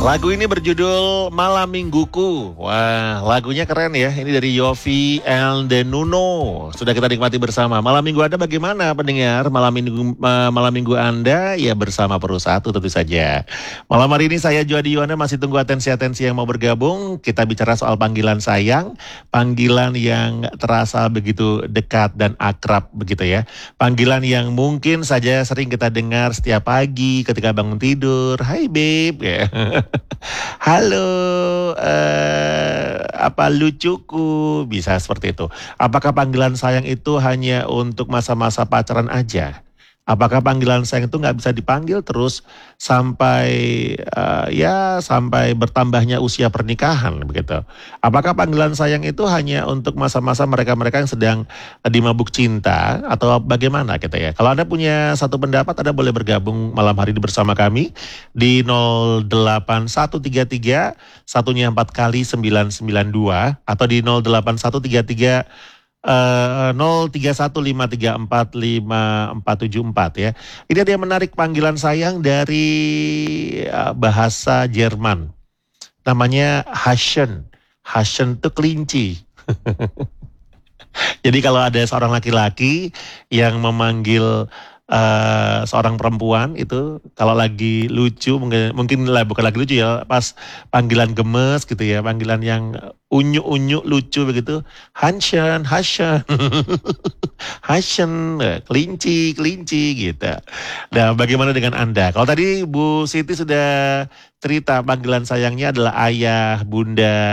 Lagu ini berjudul Malam Mingguku. Wah, lagunya keren ya. Ini dari Yovie and the Nuno. Sudah kita nikmati bersama. Malam minggu Anda bagaimana pendengar? Malam minggu Anda ya bersama Peru Satu tentu saja. Malam hari ini saya Juadi Yuwana masih tunggu atensi-atensi yang mau bergabung. Kita bicara soal panggilan sayang, panggilan yang terasa begitu dekat dan akrab begitu ya. Panggilan yang mungkin saja sering kita dengar setiap pagi ketika bangun tidur. Hai babe ya. Halo, apa lucuku, bisa seperti itu. Apakah panggilan sayang itu hanya untuk masa-masa pacaran aja? Apakah panggilan sayang itu nggak bisa dipanggil terus sampai sampai bertambahnya usia pernikahan begitu? Apakah panggilan sayang itu hanya untuk masa-masa mereka-mereka yang sedang di mabuk cinta atau bagaimana gitu ya? Kalau Anda punya satu pendapat, Anda boleh bergabung malam hari ini bersama kami di 08133 satunya 4 kali 992 atau di 08133 03153454474 ya. Ini ada yang menarik panggilan sayang dari bahasa Jerman. Namanya Haschen. Haschen itu kelinci. Jadi kalau ada seorang laki-laki yang memanggil seorang perempuan itu kalau lagi lucu mungkin lah bukan lagi lucu ya, pas panggilan gemes gitu ya, panggilan yang unyu-unyu lucu begitu, Hansen, Haschen, Haschen, kelinci, kelinci gitu. Nah, bagaimana dengan Anda? Kalau tadi Bu Siti sudah cerita panggilan sayangnya adalah ayah, bunda,